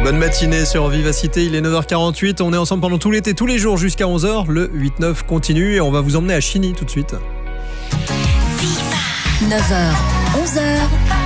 Bonne matinée sur Vivacité, il est 9h48, on est ensemble pendant tout l'été, tous les jours jusqu'à 11h, le 8-9 continue et on va vous emmener à Chigny tout de suite. 9h, 11h,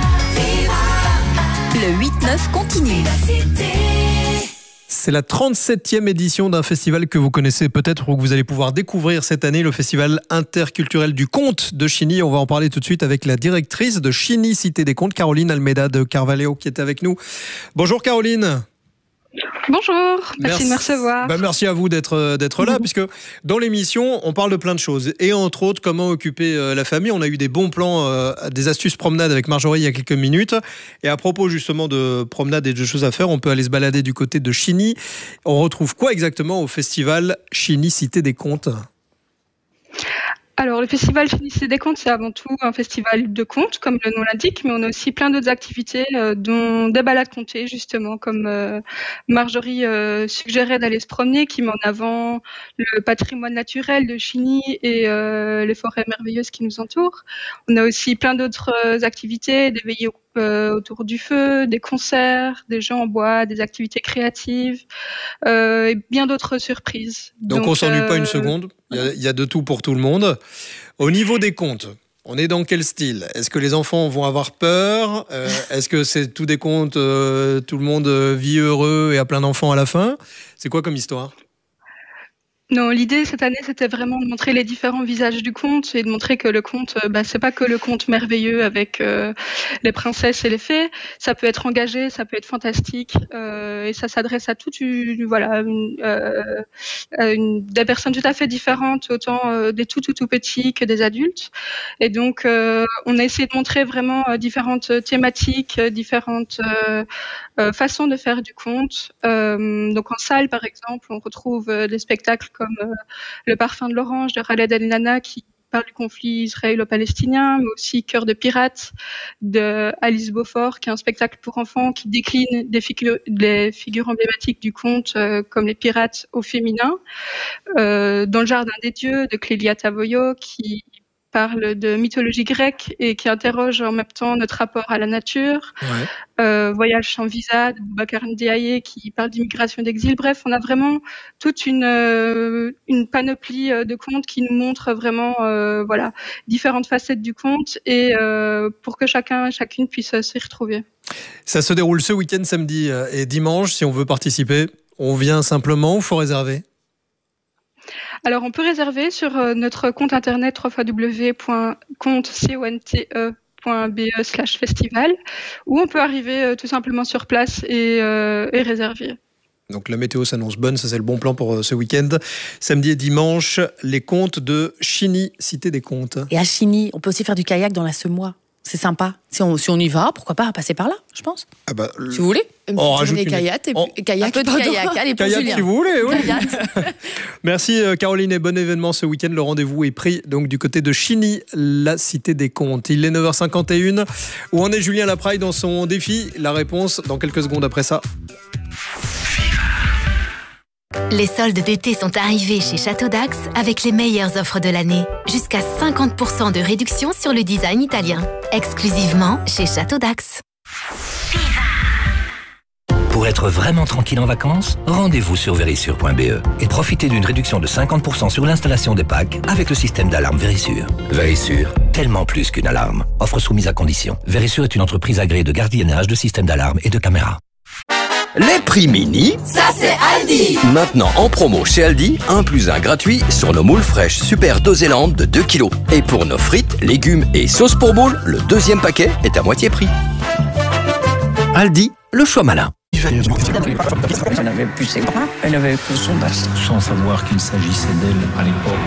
le 8-9 continue. C'est la 37e édition d'un festival que vous connaissez peut-être ou que vous allez pouvoir découvrir cette année, le festival interculturel du conte de Chigny. On va en parler tout de suite avec la directrice de Chigny Cité des Contes, Caroline Almeida de Carvalho, qui est avec nous. Bonjour Caroline. Bonjour, merci de me recevoir. Merci à vous d'être là, puisque dans l'émission, on parle de plein de choses. Et entre autres, comment occuper la famille. On a eu des bons plans, des astuces promenade avec Marjorie il y a quelques minutes. Et à propos justement de promenade et de choses à faire, on peut aller se balader du côté de Chigny. On retrouve quoi exactement au festival Chigny Cité des Contes ? Alors, le festival Chigny Cité des Contes, c'est avant tout un festival de contes, comme le nom l'indique, mais on a aussi plein d'autres activités, dont des balades contées, justement, comme Marjorie suggérait d'aller se promener, qui met en avant le patrimoine naturel de Chigny et les forêts merveilleuses qui nous entourent. On a aussi plein d'autres activités, des veillées autour du feu, des concerts, des jeux en bois, des activités créatives et bien d'autres surprises. Donc on ne s'ennuie pas une seconde, il y a de tout pour tout le monde. Au niveau des contes, on est dans quel style ? Est-ce que les enfants vont avoir peur ? Est-ce que c'est tous des contes, tout le monde vit heureux et a plein d'enfants à la fin ? C'est quoi comme histoire ? Non, l'idée cette année, c'était vraiment de montrer les différents visages du conte et de montrer que le conte, c'est pas que le conte merveilleux avec les princesses et les fées. Ça peut être engagé, ça peut être fantastique, et ça s'adresse à toute des personnes tout à fait différentes, autant des tout petits que des adultes. Et donc, on a essayé de montrer vraiment différentes thématiques, différentes façons de faire du conte. Donc en salle, par exemple, on retrouve des spectacles comme Le parfum de l'orange de Khaled El Nana qui parle du conflit israélo-palestinien, mais aussi Cœur de pirate de Alice Beaufort, qui est un spectacle pour enfants qui décline des figures emblématiques du conte, comme les pirates au féminin. Dans le jardin des dieux de Clélia Tavoyot, qui parle de mythologie grecque et qui interroge en même temps notre rapport à la nature. Ouais. Voyage sans visa de Boubacar Ndiaye qui parle d'immigration et d'exil. Bref, on a vraiment toute une panoplie de contes qui nous montre vraiment différentes facettes du conte et pour que chacun et chacune puisse s'y retrouver. Ça se déroule ce week-end, samedi et dimanche. Si on veut participer, on vient simplement ou il faut réserver ? Alors, on peut réserver sur notre compte internet www.conte.be/festival ou on peut arriver tout simplement sur place et réserver. Donc la météo s'annonce bonne, ça c'est le bon plan pour ce week-end. Samedi et dimanche, les contes de Chigny, Cité des Contes. Et à Chigny, on peut aussi faire du kayak dans la Semois. C'est sympa. Si on y va, pourquoi pas passer par là, je pense. Si vous voulez. On rajoute des kayaks et kayak, un peu de kayak. Allez, pour Julien. Si vous voulez, oui. Merci Caroline et bon événement ce week-end. Le rendez-vous est pris donc du côté de Chigny, la Cité des Contes. Il est 9h51. Où en est Julien Lapraille dans son défi ? La réponse dans quelques secondes après ça. Les soldes d'été sont arrivés chez Château d'Ax avec les meilleures offres de l'année. Jusqu'à 50% de réduction sur le design italien. Exclusivement chez Château d'Ax. Pour être vraiment tranquille en vacances, rendez-vous sur Verisure.be et profitez d'une réduction de 50% sur l'installation des packs avec le système d'alarme Verisure. Verisure, tellement plus qu'une alarme. Offre soumise à condition. Verisure est une entreprise agréée de gardiennage de systèmes d'alarme et de caméras. Les prix mini, ça c'est Aldi. Maintenant en promo chez Aldi, 1 + 1 gratuit sur nos moules fraîches Super Dosélande de 2 kg. Et pour nos frites, légumes et sauces pour moules, le deuxième paquet est à moitié prix. Aldi, le choix malin. Elle n'avait plus ses bras, elle avait que son bassin. Sans savoir qu'il s'agissait d'elle à l'époque.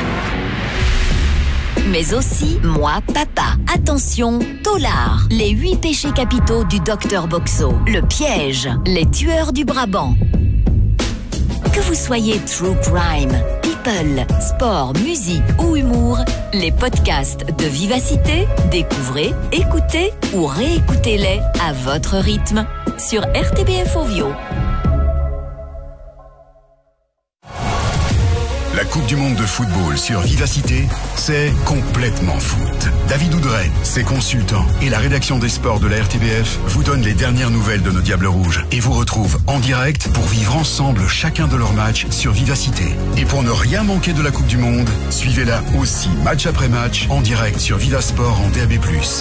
Mais aussi, moi, papa. Attention, Tolard. Les 8 péchés capitaux du docteur Boxo. Le piège. Les tueurs du Brabant. Que vous soyez true crime, people, sport, musique ou humour, les podcasts de Vivacité, découvrez, écoutez ou réécoutez-les à votre rythme sur RTBF Ovio. La Coupe du Monde de football sur Vivacité, c'est complètement foot. David Oudret, ses consultants et la rédaction des sports de la RTBF vous donnent les dernières nouvelles de nos Diables Rouges et vous retrouvent en direct pour vivre ensemble chacun de leurs matchs sur Vivacité. Et pour ne rien manquer de la Coupe du Monde, suivez-la aussi match après match en direct sur Vivasport en DAB+.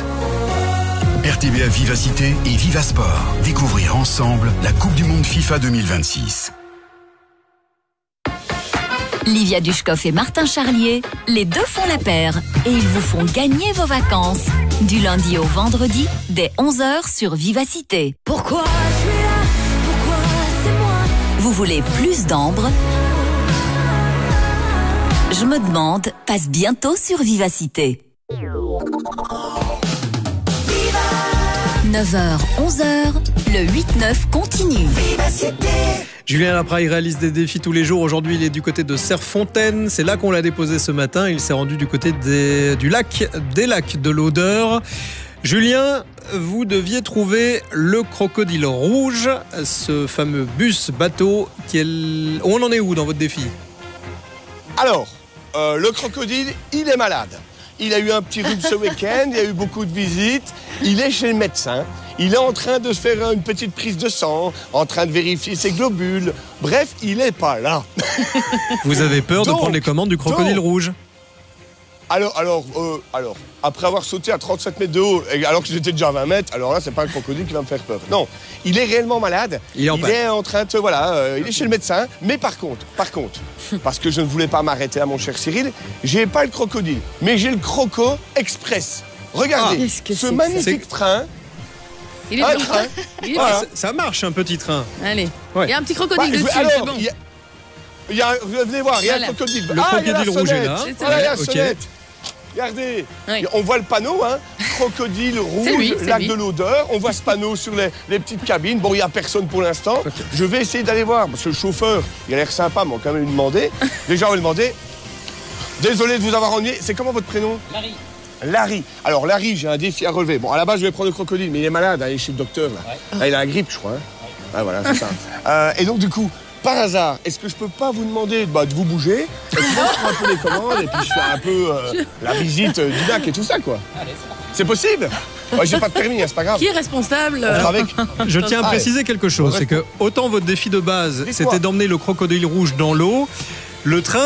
RTBF Vivacité et Vivasport. Découvrir ensemble la Coupe du Monde FIFA 2026. Livia Dushkov et Martin Charlier, les deux font la paire et ils vous font gagner vos vacances. Du lundi au vendredi, dès 11h sur Vivacité. Pourquoi je suis là? Pourquoi c'est moi? Vous voulez plus d'ambre? Je me demande, passe bientôt sur Vivacité. 9h, 11h, le 8-9 continue. Vivacité. Julien Lapraille réalise des défis tous les jours. Aujourd'hui, il est du côté de Serfontaine. C'est là qu'on l'a déposé ce matin. Il s'est rendu du côté des lacs de l'Odeur. Julien, vous deviez trouver le crocodile rouge, ce fameux bus bateau. On en est où dans votre défi? Alors, le crocodile, il est malade. Il a eu un petit rhume ce week-end, il y a eu beaucoup de visites. Il est chez le médecin. Il est en train de se faire une petite prise de sang, en train de vérifier ses globules. Bref, il n'est pas là. Vous avez peur de prendre les commandes du crocodile rouge? Alors, après avoir sauté à 37 mètres de haut, alors que j'étais déjà à 20 mètres, alors là, c'est pas un crocodile qui va me faire peur. Non, il est réellement malade. Il est en train de... il est chez le médecin. Mais par contre, parce que je ne voulais pas m'arrêter à mon cher Cyril, j'ai pas le crocodile, mais j'ai le Croco Express. Regardez, ce magnifique train. Il est un train. Voilà. Ça marche, un petit train. Allez, ouais. Il y a un petit crocodile dessus, c'est bon. Venez voir, il y a le crocodile. Le crocodile rouge est là. Voilà, il y a la sonnette. Regardez, on voit le panneau, hein, crocodile rouge, lac de l'Odeur. On voit ce panneau sur les petites cabines. Bon, il n'y a personne pour l'instant. Okay. Je vais essayer d'aller voir, parce que le chauffeur, il a l'air sympa, mais on va quand même lui demander. Déjà, on va lui demander. Désolé de vous avoir ennuyé. C'est comment votre prénom? Larry. Alors, Larry, j'ai un défi à relever. Bon, à la base, je vais prendre le crocodile, mais il est malade, il est chez le docteur. Là. Là, il a la grippe, je crois. Hein. Ah, voilà, c'est ça. Et donc, du coup, par hasard, est-ce que je peux pas vous demander de vous bouger? Et puis moi, je prends un peu les commandes et puis je fais un peu la visite du lac et tout ça, quoi. C'est possible? Ouais, j'ai pas de permis, hein, c'est pas grave. Qui est responsable? Je tiens à préciser quelque chose, c'est que autant votre défi de base, c'était d'emmener le crocodile rouge dans l'eau, le train